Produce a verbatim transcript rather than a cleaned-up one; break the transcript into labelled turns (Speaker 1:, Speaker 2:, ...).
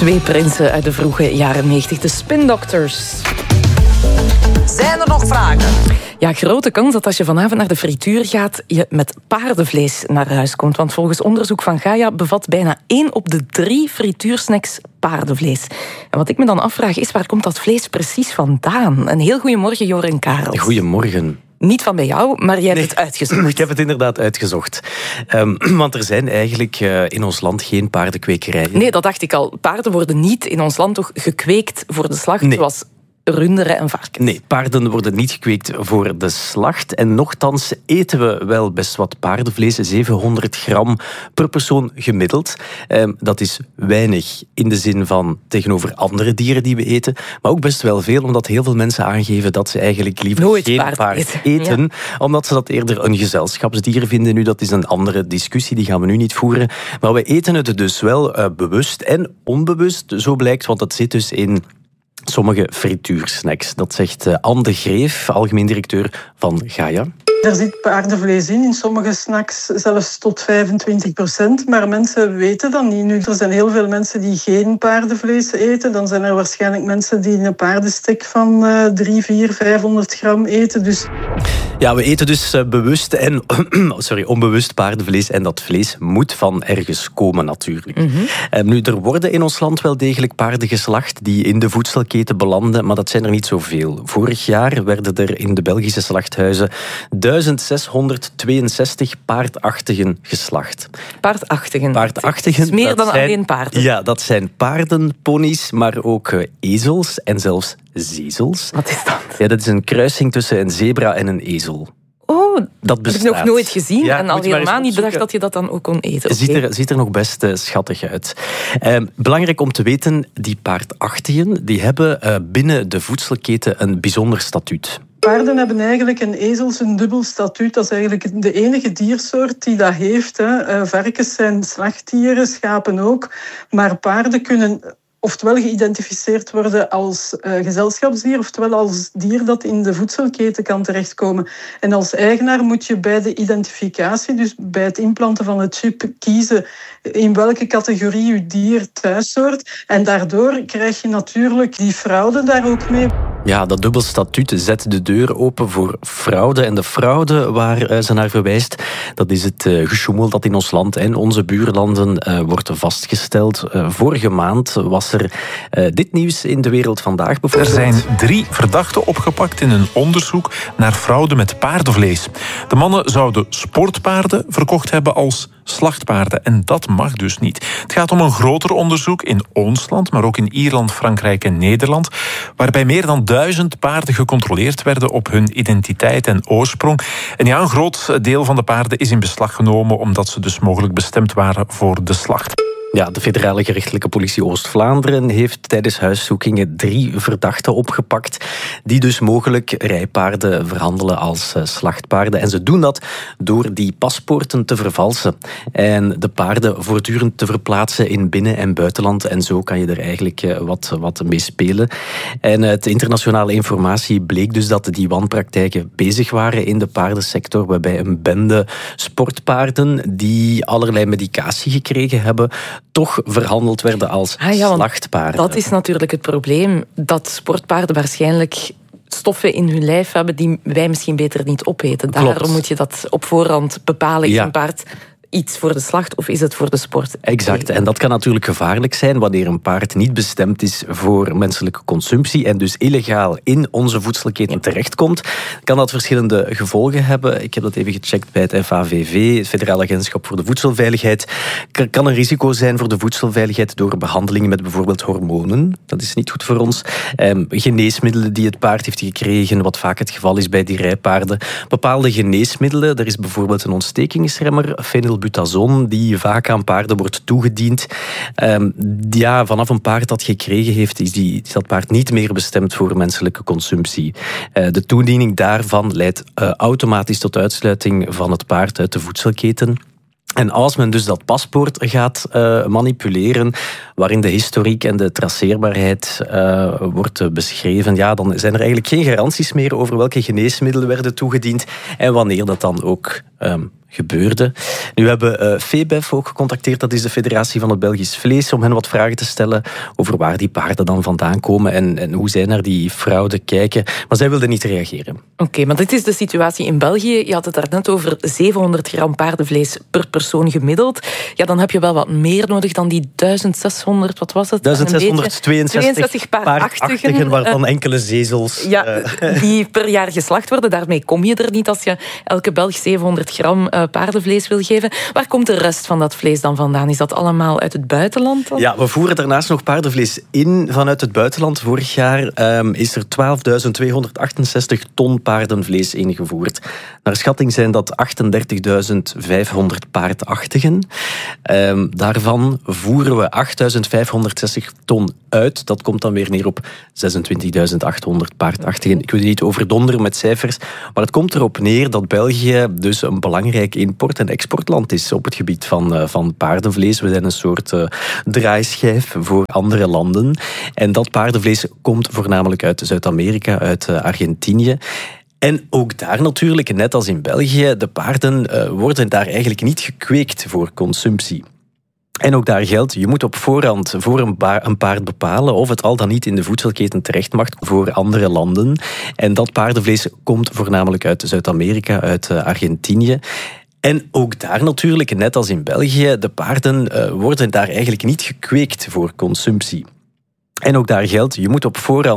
Speaker 1: Twee prinsen uit de vroege jaren negentig, de Spin Doctors.
Speaker 2: Zijn er nog vragen?
Speaker 1: Ja, grote kans dat als je vanavond naar de frituur gaat, je met paardenvlees naar huis komt. Want volgens onderzoek van Gaia bevat bijna één op de drie frituursnacks paardenvlees. En wat ik me dan afvraag is, waar komt dat vlees precies vandaan? Een heel goeiemorgen, Joren Karels.
Speaker 3: Goedemorgen.
Speaker 1: Niet van bij jou, maar jij hebt
Speaker 3: nee,
Speaker 1: het uitgezocht.
Speaker 3: Ik heb het inderdaad uitgezocht. Um, want er zijn eigenlijk uh, in ons land geen paardenkwekerijen.
Speaker 1: Nee, dat dacht ik al. Paarden worden niet in ons land toch gekweekt voor de slacht,
Speaker 3: nee.
Speaker 1: zoals runderen en varkens.
Speaker 3: Nee, paarden worden niet gekweekt voor de slacht. En nochtans eten we wel best wat paardenvlees. zevenhonderd gram per persoon gemiddeld. Um, dat is weinig in de zin van tegenover andere dieren die we eten. Maar ook best wel veel, omdat heel veel mensen aangeven dat ze eigenlijk liever
Speaker 1: Nooit
Speaker 3: geen
Speaker 1: paard
Speaker 3: paard
Speaker 1: eten.
Speaker 3: eten.
Speaker 1: Ja.
Speaker 3: Omdat ze dat eerder een gezelschapsdier vinden. Nu, dat is een andere discussie, die gaan we nu niet voeren. Maar we eten het dus wel uh, bewust en onbewust, zo blijkt. Want het zit dus in sommige frituursnacks. Dat zegt Anne de Greef, algemeen directeur van Gaia.
Speaker 4: Er zit paardenvlees in, in sommige snacks zelfs tot vijfentwintig procent. Maar mensen weten dat niet. Nu, er zijn heel veel mensen die geen paardenvlees eten. Dan zijn er waarschijnlijk mensen die een paardenstek van uh, drie, vier, vijfhonderd gram eten. Dus...
Speaker 3: Ja, we eten dus uh, bewust en sorry, onbewust paardenvlees. En dat vlees moet van ergens komen natuurlijk. Mm-hmm. Uh, nu, er worden in ons land wel degelijk paarden geslacht die in de voedselketen belanden, maar dat zijn er niet zoveel. Vorig jaar werden er in de Belgische slachthuizen duizend zeshonderdtweeënzestig paardachtigen geslacht.
Speaker 1: Paardachtigen?
Speaker 3: Paardachtigen.
Speaker 1: Dat is meer dan
Speaker 3: zijn,
Speaker 1: alleen paarden.
Speaker 3: Ja, dat zijn paarden, ponies, maar ook uh, ezels en zelfs zezels.
Speaker 1: Wat is dat?
Speaker 3: Ja, dat is een kruising tussen een zebra en een ezel.
Speaker 1: Oh,
Speaker 3: dat
Speaker 1: heb ik nog nooit gezien.
Speaker 3: Ja,
Speaker 1: en al helemaal niet bedacht dat je dat dan ook kon eten.
Speaker 3: Okay. Ziet, er, ziet er nog best uh, schattig uit. Uh, belangrijk om te weten, die paardachtigen die hebben uh, binnen de voedselketen een bijzonder statuut.
Speaker 4: Paarden hebben eigenlijk een ezels een dubbel statuut. Dat is eigenlijk de enige diersoort die dat heeft. Hè. Uh, varkens zijn slachtdieren, schapen ook. Maar paarden kunnen oftewel geïdentificeerd worden als uh, gezelschapsdier, oftewel als dier dat in de voedselketen kan terechtkomen. En als eigenaar moet je bij de identificatie, dus bij het inplanten van het chip, kiezen in welke categorie je dier thuis hoort. En daardoor krijg je natuurlijk die fraude daar ook mee.
Speaker 3: Ja, dat dubbel statuut zet de deur open voor fraude. En de fraude waar ze naar verwijst, dat is het uh, gesjoemel dat in ons land en onze buurlanden uh, wordt vastgesteld. Uh, vorige maand was er uh, dit nieuws in De Wereld Vandaag bijvoorbeeld.
Speaker 5: Er zijn drie verdachten opgepakt in een onderzoek naar fraude met paardenvlees. De mannen zouden sportpaarden verkocht hebben als slachtpaarden. En dat mag dus niet. Het gaat om een groter onderzoek in ons land, maar ook in Ierland, Frankrijk en Nederland, waarbij meer dan duizend paarden gecontroleerd werden op hun identiteit en oorsprong. En ja, een groot deel van de paarden is in beslag genomen omdat ze dus mogelijk bestemd waren voor de slacht.
Speaker 3: Ja, de federale gerechtelijke politie Oost-Vlaanderen heeft tijdens huiszoekingen drie verdachten opgepakt die dus mogelijk rijpaarden verhandelen als slachtpaarden. En ze doen dat door die paspoorten te vervalsen en de paarden voortdurend te verplaatsen in binnen- en buitenland. En zo kan je er eigenlijk wat, wat mee spelen. En uit internationale informatie bleek dus dat die wanpraktijken bezig waren in de paardensector, waarbij een bende sportpaarden die allerlei medicatie gekregen hebben, toch verhandeld werden als ah, ja, slachtpaarden.
Speaker 1: Dat is natuurlijk het probleem, dat sportpaarden waarschijnlijk stoffen in hun lijf hebben die wij misschien beter niet opeten. Daarom Klopt. Moet je dat op voorhand bepalen. Ja. Een paard iets voor de slacht of is het voor de sport?
Speaker 3: Exact. En dat kan natuurlijk gevaarlijk zijn wanneer een paard niet bestemd is voor menselijke consumptie en dus illegaal in onze voedselketen terechtkomt. Kan dat verschillende gevolgen hebben. Ik heb dat even gecheckt bij het F A V V, het Federaal Agentschap voor de Voedselveiligheid. Kan een risico zijn voor de voedselveiligheid door behandelingen met bijvoorbeeld hormonen. Dat is niet goed voor ons. Um, geneesmiddelen die het paard heeft gekregen, wat vaak het geval is bij die rijpaarden. Bepaalde geneesmiddelen, er is bijvoorbeeld een ontstekingsremmer, fenylbutazon, die vaak aan paarden wordt toegediend. Um, ja, vanaf een paard dat gekregen heeft, is, die, is dat paard niet meer bestemd voor menselijke consumptie. Uh, de toediening daarvan leidt uh, automatisch tot uitsluiting van het paard uit de voedselketen. En als men dus dat paspoort gaat uh, manipuleren, waarin de historiek en de traceerbaarheid uh, wordt uh, beschreven, ja, dan zijn er eigenlijk geen garanties meer over welke geneesmiddelen werden toegediend en wanneer dat dan ook um, gebeurde. Nu we hebben uh, FEBEF ook gecontacteerd, dat is de Federatie van het Belgisch Vlees, om hen wat vragen te stellen over waar die paarden dan vandaan komen en, en hoe zij naar die fraude kijken. Maar zij wilden niet reageren.
Speaker 1: Oké, okay, maar dit is de situatie in België. Je had het daarnet over zevenhonderd gram paardenvlees per persoon gemiddeld. Ja, dan heb je wel wat meer nodig dan die duizend zeshonderd, wat was het?
Speaker 3: duizend zeshonderdtweeënzestig paardachtigen, waarvan enkele zezels.
Speaker 1: Ja, uh, die per jaar geslacht worden. Daarmee kom je er niet als je elke Belg zevenhonderd gram uh, paardenvlees wil geven. Waar komt de rest van dat vlees dan vandaan? Is dat allemaal uit het buitenland dan?
Speaker 3: Ja, we voeren daarnaast nog paardenvlees in vanuit het buitenland. Vorig jaar um, is er twaalfduizend tweehonderdachtenzestig ton paardenvlees ingevoerd. Naar schatting zijn dat achtendertigduizend vijfhonderd paardachtigen. Um, daarvan voeren we achtduizend vijfhonderdzestig ton uit. Dat komt dan weer neer op zesentwintigduizend achthonderd paardachtigen. Ik wil je niet overdonderen met cijfers, maar het komt erop neer dat België dus een belangrijk import- en exportland is op het gebied van, uh, van paardenvlees. We zijn een soort uh, draaischijf voor andere landen. En dat paardenvlees komt voornamelijk uit Zuid-Amerika, uit uh, Argentinië. En ook daar natuurlijk, net als in België, de paarden uh, worden daar eigenlijk niet gekweekt voor consumptie. En ook daar geldt, je moet op voorhand voor een, ba- een paard bepalen of het al dan niet in de voedselketen terecht mag voor andere landen. En dat paardenvlees komt voornamelijk uit Zuid-Amerika, uit uh, Argentinië. En ook daar natuurlijk, net als in België, de paarden uh, worden daar eigenlijk niet gekweekt voor consumptie. En ook daar geldt, je moet op voorhand